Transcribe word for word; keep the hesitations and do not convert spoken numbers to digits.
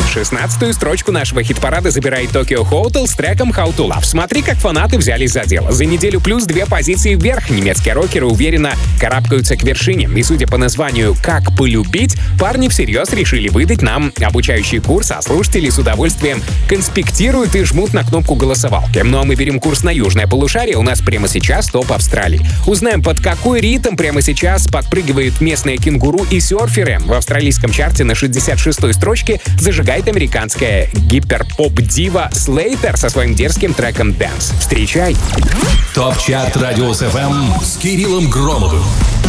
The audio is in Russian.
шестнадцатую строчку нашего хит-парада забирает Tokyo Hotel с треком How to Love. Смотри, как фанаты взялись за дело. За неделю плюс две позиции вверх. Немецкие рокеры уверенно карабкаются к вершине. И судя по названию «Как полюбить», парни всерьез решили выдать нам обучающий курс, а слушатели с удовольствием конспектируют и жмут на кнопку голосовалки. Ну а мы берем курс на южное полушарие. У нас прямо сейчас топ Австралии. Узнаем, под какой ритм прямо сейчас подпрыгивают местные кенгуру и серферы. В австралийском чарте на шестьдесят шестой строчке зажигает американская гиперпоп-дива Slater со своим дерзким треком Dance. Встречай! ТОП-чарт Радиус эф эм с Кириллом Громовым.